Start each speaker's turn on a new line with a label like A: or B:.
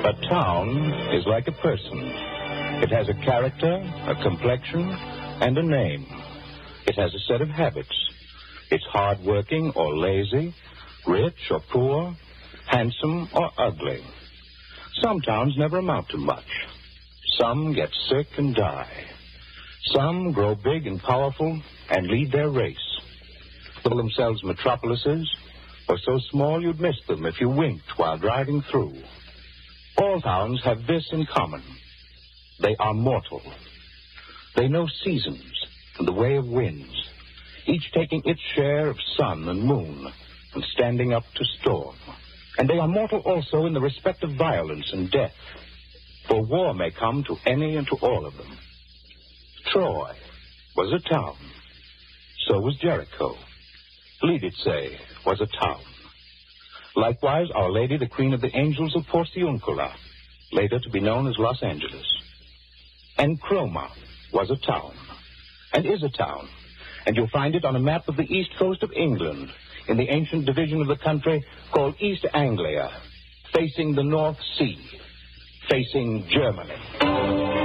A: A town is like a person. It has a character, a complexion, and a name. It has a set of habits. It's hard-working or lazy, rich or poor, handsome or ugly. Some towns never amount to much. Some get sick and die. Some grow big and powerful and lead their race. They call themselves metropolises, or so small you'd miss them if you winked while driving through. All towns have this in common. They are mortal. They know seasons and the way of winds, each taking its share of sun and moon and standing up to storm. And they are mortal also in the respect of violence and death, for war may come to any and to all of them. Troy was a town. So was Jericho. Lidice was a town. Likewise, Our Lady, the Queen of the Angels of Porciuncula, later to be known as Los Angeles. And Cromer was a town, and is a town, and you'll find it on a map of the east coast of England, in the ancient division of the country called East Anglia, facing the North Sea, facing Germany.